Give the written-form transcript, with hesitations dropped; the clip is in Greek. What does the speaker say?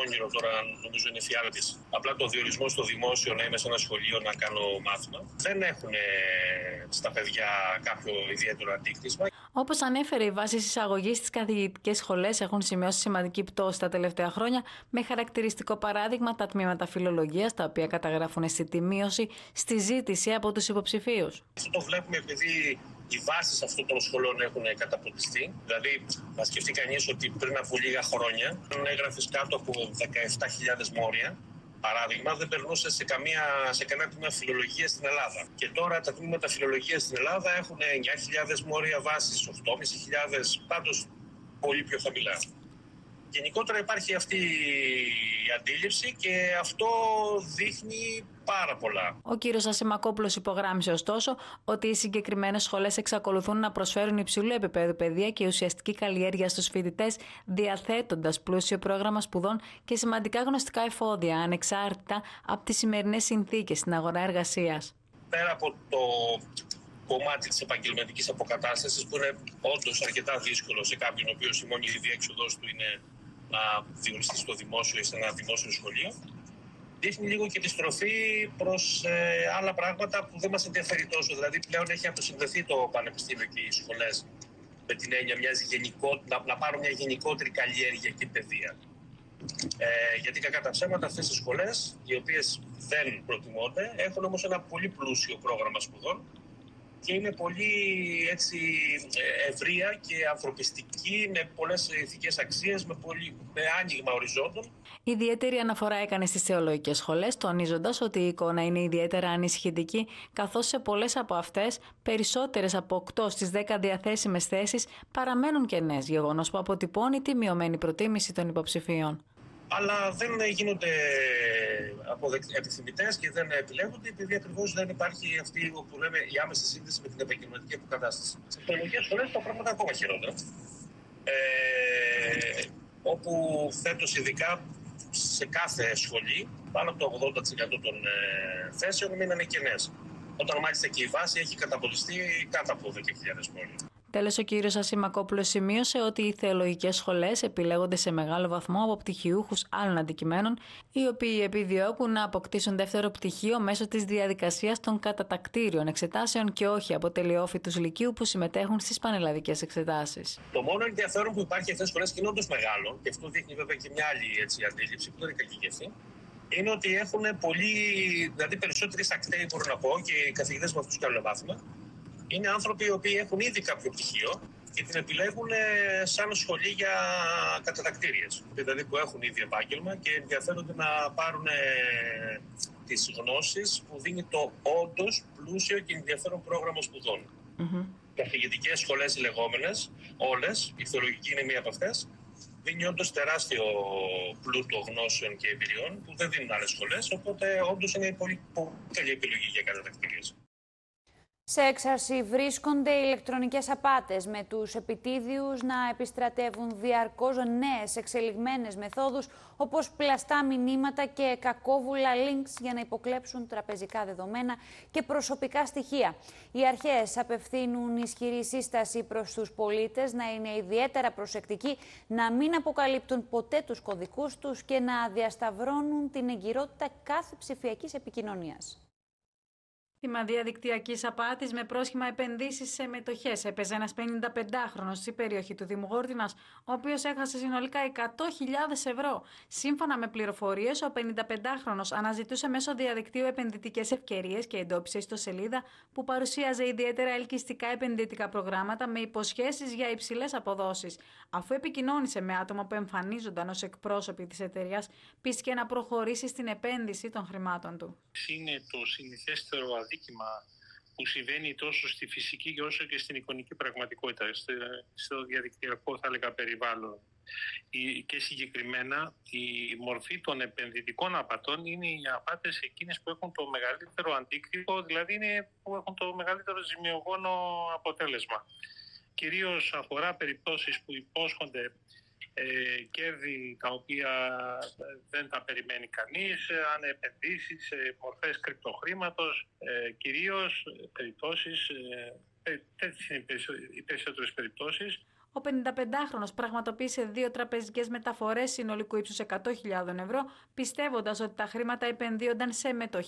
όνειρο τώρα, νομίζω είναι φιάρα της. Απλά το διορισμό στο δημόσιο να είμαι σε ένα σχολείο να κάνω μάθημα. Δεν έχουν στα παιδιά κάποιο ιδιαίτερο αντίκρισμα. Όπως ανέφερε, οι βάσεις εισαγωγής στις καθηγητικές σχολές έχουν σημειώσει σημαντική πτώση τα τελευταία χρόνια, με χαρακτηριστικό παράδειγμα τα τμήματα φιλολογίας, τα οποία καταγράφουν αισθητή μείωση στη ζήτηση από τους υποψηφίους. Αυτό το βλέπουμε επειδή οι βάσεις αυτών των σχολών έχουν καταποντιστεί. Δηλαδή, να σκεφτεί κανείς ότι πριν από λίγα χρόνια, αν έγραφες κάτω από 17.000 μόρια, παράδειγμα, δεν περνούσε σε κανένα τμήμα φιλολογίας στην Ελλάδα. Και τώρα τα τμήματα φιλολογίας στην Ελλάδα έχουν 9.000 μόρια βάσης, 8.500, πάντως πολύ πιο χαμηλά. Γενικότερα υπάρχει αυτή η αντίληψη και αυτό δείχνει πάρα πολλά. Ο κύριος Ασημακόπουλος υπογράμμισε ωστόσο ότι οι συγκεκριμένες σχολές εξακολουθούν να προσφέρουν υψηλού επίπεδου παιδεία και ουσιαστική καλλιέργεια στους φοιτητές, διαθέτοντας πλούσιο πρόγραμμα σπουδών και σημαντικά γνωστικά εφόδια, ανεξάρτητα από τις σημερινές συνθήκες στην αγορά εργασίας. Πέρα από το κομμάτι της επαγγελματικής αποκατάστασης, που είναι όντως αρκετά δύσκολο σε κάποιον ο οποίος η μόνη διέξοδος του είναι να διοριστεί στο δημόσιο ή σε ένα δημόσιο σχολείο, δείχνει λίγο και τη στροφή προς άλλα πράγματα που δεν μας ενδιαφέρει τόσο. Δηλαδή, πλέον έχει αποσυνδεθεί το πανεπιστήμιο και οι σχολές με την έννοια να πάρουν μια γενικότερη καλλιέργεια και παιδεία. Γιατί κακά τα ψέματα, αυτές τις σχολές, οι οποίες δεν προτιμώνται, έχουν όμως ένα πολύ πλούσιο πρόγραμμα σπουδών και είναι πολύ έτσι, ευρεία και ανθρωπιστική, με πολλές ηθικές αξίες, με άνοιγμα οριζόντων. Ιδιαίτερη αναφορά έκανε στις θεολογικές σχολές, τονίζοντας ότι η εικόνα είναι ιδιαίτερα ανησυχητική, καθώς σε πολλές από αυτές, περισσότερες από 8 στις 10 διαθέσιμες θέσεις παραμένουν κενές, γεγονός που αποτυπώνει τη μειωμένη προτίμηση των υποψηφίων. Αλλά δεν γίνονται επιθυμητές και δεν επιλέγονται, επειδή ακριβώς δεν υπάρχει αυτή που λέμε η άμεση σύνδεση με την επαγγελματική αποκατάσταση. Στις θεολογικές σχολές τα πράγματα ακόμα χειρότερα. Όπου φέτος ειδικά σε κάθε σχολή πάνω από το 80% των θέσεων μείνανε κενές. Όταν μάλιστα και η βάση έχει καταποντιστεί κάτω από 10.000 μόρια. Τέλος, ο κύριος Ασημακόπουλος σημείωσε ότι οι θεολογικές σχολές επιλέγονται σε μεγάλο βαθμό από πτυχιούχους άλλων αντικειμένων, οι οποίοι επιδιώκουν να αποκτήσουν δεύτερο πτυχίο μέσω της διαδικασίας των κατατακτήριων εξετάσεων και όχι από τελειόφοιτους λυκείου που συμμετέχουν στις πανελλαδικές εξετάσεις. Το μόνο ενδιαφέρον που υπάρχει αυτές τις σχολές και είναι όντως μεγάλο, και αυτό δείχνει βέβαια και μια άλλη αντίληψη που δεν είναι κακή και αυτή, είναι ότι έχουν δηλαδή περισσότεροι ακταίοι, μπορώ να πω, και οι καθηγητές με αυτούς κάνουν μάθημα. Είναι άνθρωποι οι οποίοι έχουν ήδη κάποιο πτυχίο και την επιλέγουν σαν σχολή για κατατακτήριες. Δηλαδή που έχουν ήδη επάγγελμα και ενδιαφέρονται να πάρουν τις γνώσεις που δίνει το όντως πλούσιο και ενδιαφέρον πρόγραμμα σπουδών. Καθηγητικές σχολές οι λεγόμενες, όλες, η θεολογική είναι μία από αυτές, δίνει όντως τεράστιο πλούτο γνώσεων και εμπειριών που δεν δίνουν άλλες σχολές, οπότε όντως είναι πολύ καλή επιλογή για κατατακτήριες. Σε έξαρση βρίσκονται οι ηλεκτρονικές απάτες, με τους επιτίδιους να επιστρατεύουν διαρκώς νέες εξελιγμένες μεθόδους, όπως πλαστά μηνύματα και κακόβουλα links για να υποκλέψουν τραπεζικά δεδομένα και προσωπικά στοιχεία. Οι αρχές απευθύνουν ισχυρή σύσταση προς τους πολίτες να είναι ιδιαίτερα προσεκτικοί, να μην αποκαλύπτουν ποτέ τους κωδικούς τους και να διασταυρώνουν την εγκυρότητα κάθε ψηφιακής επικοινωνίας. Θύμα διαδικτυακής απάτης με πρόσχημα επενδύσεις σε μετοχές έπαιζε ένας 55χρονος στη περιοχή του Δήμου Γόρδινας, ο οποίος έχασε συνολικά 100.000 ευρώ. Σύμφωνα με πληροφορίες, ο 55χρονος αναζητούσε μέσω διαδικτύου επενδυτικές ευκαιρίες και εντόπισε ιστοσελίδα που παρουσίαζε ιδιαίτερα ελκυστικά επενδυτικά προγράμματα με υποσχέσεις για υψηλές αποδόσεις. Αφού επικοινώνησε με άτομα που εμφανίζονταν ως εκπρόσωποι της εταιρείας, πίστηκε να προχωρήσει στην επένδυση των χρημάτων του. Είναι το συνηθέστερο αδίκημα που συμβαίνει τόσο στη φυσική όσο και στην εικονική πραγματικότητα, στο διαδικτυακό θα έλεγα περιβάλλον. Και συγκεκριμένα η μορφή των επενδυτικών απατών είναι οι απάτες εκείνες που έχουν το μεγαλύτερο αντίκτυπο, δηλαδή είναι που έχουν το μεγαλύτερο ζημιογόνο αποτέλεσμα. Κυρίως αφορά περιπτώσεις που υπόσχονται κέρδη τα οποία δεν τα περιμένει κανείς, αν επενδύσεις σε μορφές κρυπτοχρήματος, κυρίως περιπτώσεις, τέτοιες είναι οι περισσότερες περιπτώσεις. Ο 55χρονος πραγματοποίησε 2 τραπεζικές μεταφορές συνολικού ύψους 100.000 ευρώ, πιστεύοντας ότι τα χρήματα επενδύονταν σε μετοχές